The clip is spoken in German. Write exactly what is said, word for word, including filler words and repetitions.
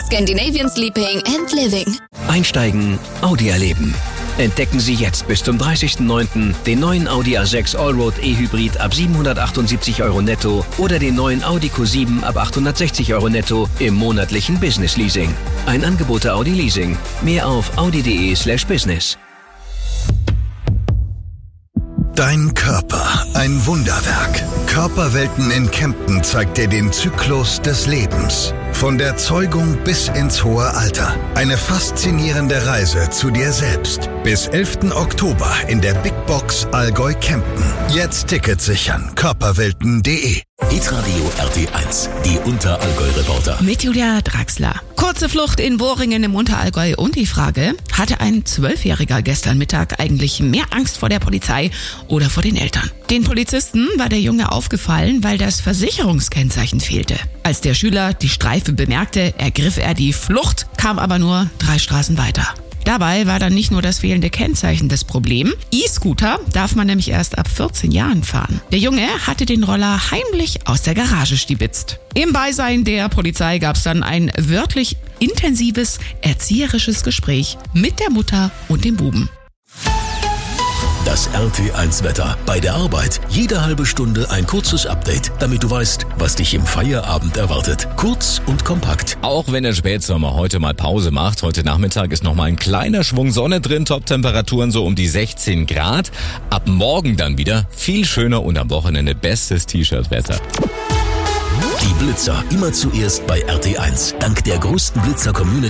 Scandinavian Sleeping and Living. Einsteigen, Audi erleben. Entdecken Sie jetzt bis zum dreißigsten neunten den neuen Audi A sechs Allroad E-Hybrid ab siebenhundertachtundsiebzig Euro netto oder den neuen Audi Q sieben ab achthundertsechzig Euro netto im monatlichen Business Leasing. Ein Angebot der Audi Leasing. Mehr auf audi.de slash business. Dein Körper, ein Wunderwerk. Körperwelten in Kempten zeigt dir den Zyklus des Lebens. Von der Zeugung bis ins hohe Alter. Eine faszinierende Reise zu dir selbst. Bis elften Oktober in der Big Box Allgäu Kempten. Jetzt Tickets sichern. körperwelten punkt de. Hitradio R T eins, die Unterallgäu-Reporter. Mit Julia Draxler. Kurze Flucht in Boringen im Unterallgäu und die Frage, hatte ein Zwölfjähriger gestern Mittag eigentlich mehr Angst vor der Polizei oder vor den Eltern? Den Polizisten war der Junge aufgefallen, weil das Versicherungskennzeichen fehlte. Als der Schüler die Streife bemerkte, ergriff er die Flucht, kam aber nur drei Straßen weiter. Dabei war dann nicht nur das fehlende Kennzeichen das Problem. E-Scooter darf man nämlich erst ab vierzehn Jahren fahren. Der Junge hatte den Roller heimlich aus der Garage stibitzt. Im Beisein der Polizei gab es dann ein wörtlich intensives, erzieherisches Gespräch mit der Mutter und dem Buben. Das R T eins Wetter. Bei der Arbeit jede halbe Stunde ein kurzes Update, damit du weißt, was dich im Feierabend erwartet. Kurz und kompakt. Auch wenn der Spätsommer heute mal Pause macht, heute Nachmittag ist noch mal ein kleiner Schwung Sonne drin, Top-Temperaturen so um die sechzehn Grad. Ab morgen dann wieder viel schöner und am Wochenende bestes T-Shirt-Wetter. Die Blitzer immer zuerst bei R T eins. Dank der größten Blitzer-Community